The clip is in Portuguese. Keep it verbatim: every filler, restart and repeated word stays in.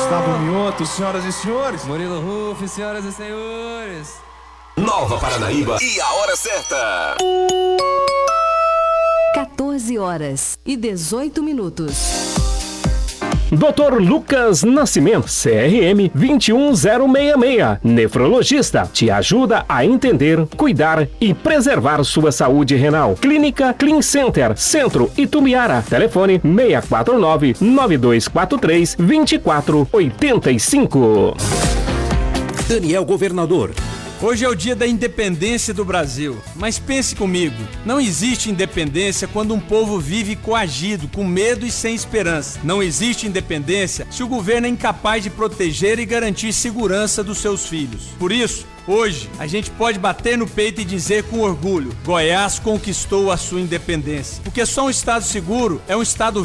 Gustavo Mioto, senhoras e senhores. Murilo Ruff, senhoras e senhores. Nova Paranaíba e a hora certa. quatorze horas e dezoito minutos. doutor Lucas Nascimento, C R M dois um zero seis seis, nefrologista, te ajuda a entender, cuidar e preservar sua saúde renal. Clínica Clean Center, Centro Itumbiara. Telefone seis quatro nove, nove dois quatro três, dois quatro oito cinco. Daniel Governador. Hoje é o dia da independência do Brasil, mas pense comigo, não existe independência quando um povo vive coagido, com medo e sem esperança. Não existe independência se o governo é incapaz de proteger e garantir segurança dos seus filhos. Por isso, hoje, a gente pode bater no peito e dizer com orgulho, Goiás conquistou a sua independência. Porque só um estado seguro é um estado